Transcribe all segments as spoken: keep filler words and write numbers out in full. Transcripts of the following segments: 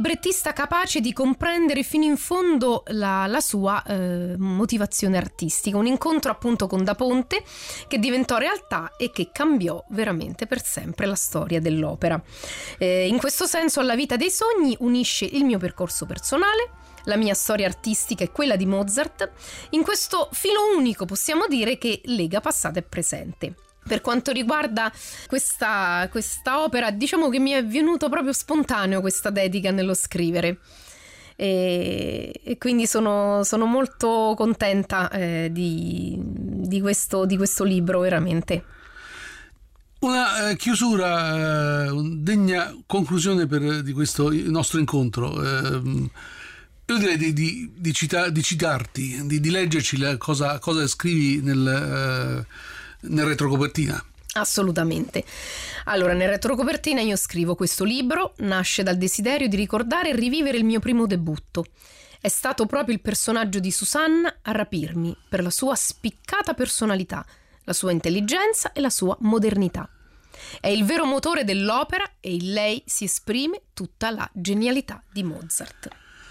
librettista capace di comprendere fino in fondo la, la sua eh, motivazione artistica, un incontro appunto con Da Ponte che diventò realtà e che cambiò veramente per sempre la storia dell'opera. Eh, in questo senso alla vita dei sogni unisce il mio percorso personale, la mia storia artistica e quella di Mozart, in questo filo unico possiamo dire che lega passato e presente. Per quanto riguarda questa, questa opera, diciamo che mi è venuto proprio spontaneo questa dedica nello scrivere e, e quindi sono, sono molto contenta eh, di, di, questo, di questo libro, veramente. Una eh, chiusura, eh, degna conclusione per, di questo nostro incontro. Eh, io direi di, di, di, cita, di citarti, di, di leggerci la, cosa, cosa scrivi nel... Eh, nel retrocopertina. Assolutamente. Allora, nel retrocopertina io scrivo: questo libro nasce dal desiderio di ricordare e rivivere il mio primo debutto. È stato proprio il personaggio di Susanna a rapirmi per la sua spiccata personalità, la sua intelligenza e la sua modernità. È il vero motore dell'opera e in lei si esprime tutta la genialità di Mozart.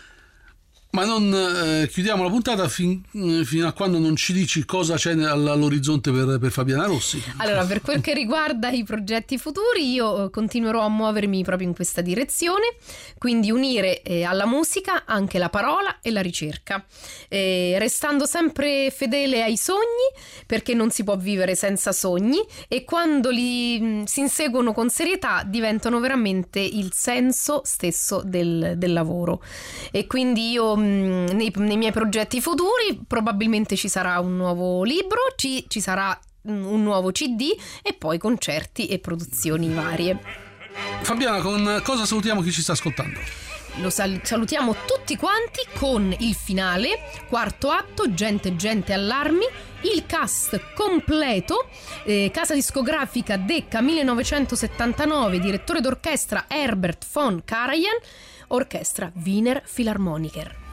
Ma non eh, chiudiamo la puntata fin, eh, fino a quando non ci dici cosa c'è all'orizzonte per, per Fabiana Rossi. Allora, per quel che riguarda i progetti futuri, io continuerò a muovermi proprio in questa direzione, quindi unire eh, alla musica anche la parola e la ricerca, eh, restando sempre fedele ai sogni, perché non si può vivere senza sogni, e quando li mh, si inseguono con serietà diventano veramente il senso stesso del, del lavoro. E quindi io Nei, nei miei progetti futuri probabilmente ci sarà un nuovo libro, ci, ci sarà un nuovo C D e poi concerti e produzioni varie. Fabiana, con cosa salutiamo chi ci sta ascoltando? Lo sal- salutiamo tutti quanti con il finale, quarto atto, Gente Gente Allarmi, il cast completo, eh, casa discografica Decca millenovecentosettantanove, direttore d'orchestra Herbert von Karajan, orchestra Wiener Philharmoniker.